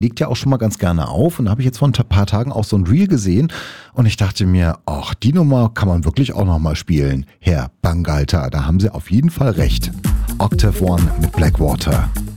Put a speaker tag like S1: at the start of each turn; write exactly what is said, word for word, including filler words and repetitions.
S1: legt ja auch schon mal ganz gerne auf und da habe ich jetzt vor ein paar Tagen auch so ein Reel gesehen und ich dachte mir, ach, die Nummer kann man wirklich auch noch mal spielen. Herr Bangalter, da haben Sie auf jeden Fall recht. Octave One mit Blackwater.